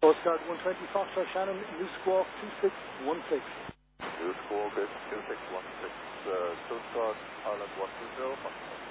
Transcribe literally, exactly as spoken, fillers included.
Coast Guard one twenty Foxtrot Shannon, New Squawk two six one six. New Squawk two six one six, uh, Coast Guard Island one two zero.